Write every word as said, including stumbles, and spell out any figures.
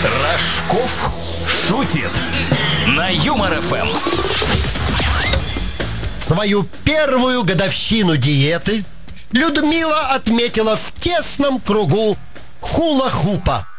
Рожков шутит на Юмор эф эм. Свою первую годовщину диеты Людмила отметила в тесном кругу хула-хупа.